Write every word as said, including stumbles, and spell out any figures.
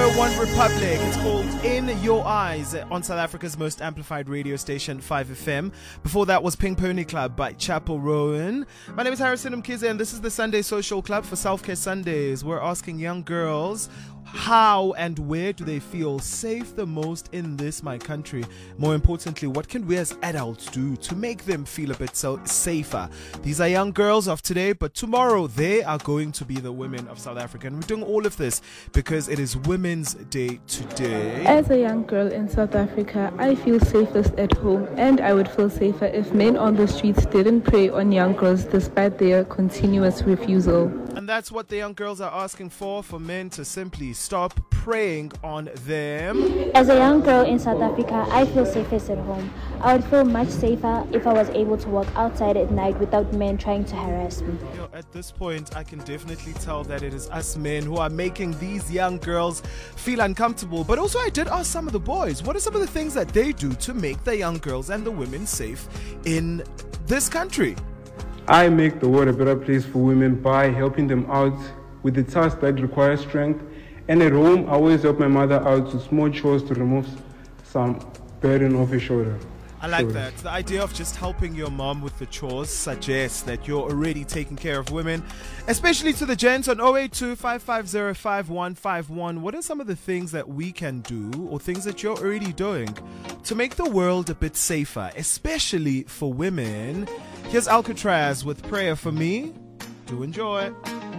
zero one Republic. It's called In Your Eyes on South Africa's most amplified radio station, five F M. Before that was Pink Pony Club by Chapel Rowan. My name is Harrison Mkize, and this is the Sunday Social Club for Self-Care Sundays. We're asking young girls, how and where do they feel safe the most in this my country? More importantly, what can we as adults do to make them feel a bit so safer? These are young girls of today, but tomorrow they are going to be the women of South Africa. And we're doing all of this because it is Women's Day today. As a young girl in South Africa, I feel safest at home, and I would feel safer if men on the streets didn't prey on young girls despite their continuous refusal. And that's what the young girls are asking for, for men to simply stop preying on them. As a young girl in South Africa, I feel safest at home. I would feel much safer if I was able to walk outside at night without men trying to harass me. You know, at this point, I can definitely tell that it is us men who are making these young girls feel uncomfortable. But also, I did ask some of the boys, what are some of the things that they do to make the young girls and the women safe in this country? I make the world a better place for women by helping them out with the tasks that require strength. And at home, I always help my mother out with small chores to remove some burden off her shoulder. I like shoulders. that. The idea of just helping your mom with the chores suggests that you're already taking care of women, especially to the gents on zero eight two, five five zero, five one five one. What are some of the things that we can do, or things that you're already doing, to make the world a bit safer, especially for women? Here's Alcatraz with Prayer for Me. Do enjoy.